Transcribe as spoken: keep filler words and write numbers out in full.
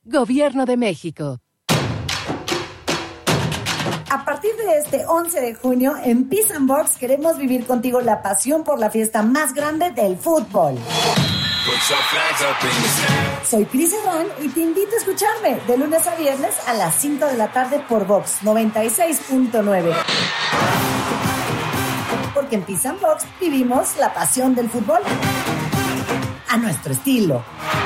Gobierno de México. A partir de este once de junio, en Peace and Box queremos vivir contigo la pasión por la fiesta más grande del fútbol. Soy Cris Herrán y te invito a escucharme de lunes a viernes a las cinco de la tarde por Vox noventa y seis punto nueve. Porque en Peace and Box vivimos la pasión del fútbol a nuestro estilo.